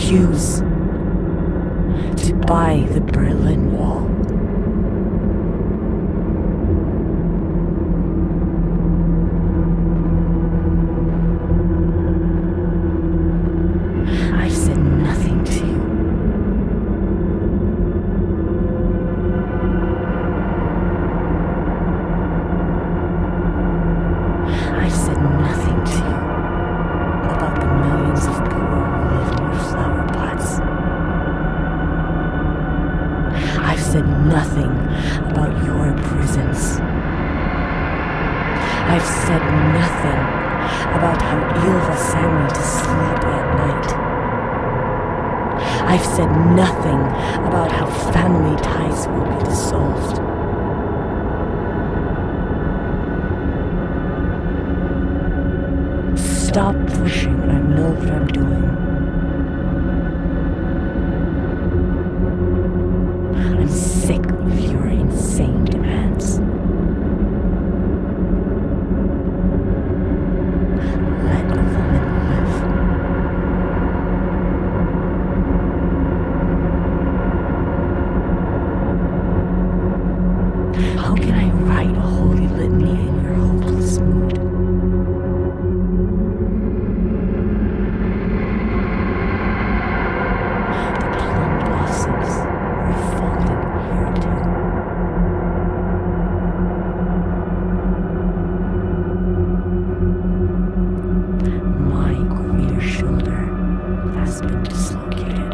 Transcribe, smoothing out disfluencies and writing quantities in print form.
refuse to buy the Berlin Wall. I've said nothing to you. I've said nothing to you about the millions of poor who live in your flower pots. I've said nothing about your prisons. I've said nothing about how Ylva sang me to sleep at night. I've said nothing about how family ties will be dissolved. Stop pushing. I know what I'm doing.